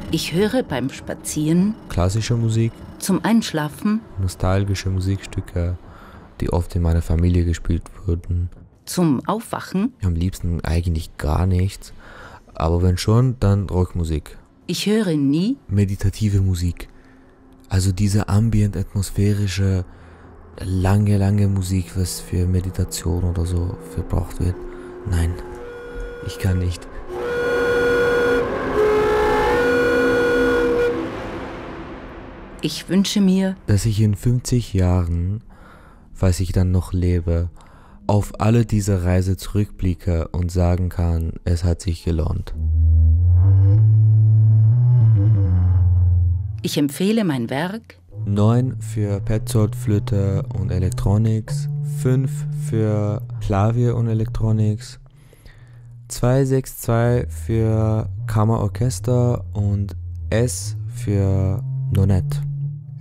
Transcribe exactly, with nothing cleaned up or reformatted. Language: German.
Ich höre beim Spazieren klassische Musik, zum Einschlafen, nostalgische Musikstücke, die oft in meiner Familie gespielt wurden. zum Aufwachen. Am liebsten eigentlich gar nichts, aber wenn schon, dann Rockmusik. Ich höre nie Meditative Musik, also diese ambient, atmosphärische, lange, lange Musik, was für Meditation oder so verbraucht wird. Nein, ich kann nicht. Ich wünsche mir, Dass ich in fünfzig Jahren, falls ich dann noch lebe, auf alle diese Reise zurückblicke und sagen kann, es hat sich gelohnt. ich empfehle mein Werk neun für Petzold, Flöte und Electronics, fünf für Klavier und Electronics, zwei sechs zwei für Kammerorchester und S für Nonet.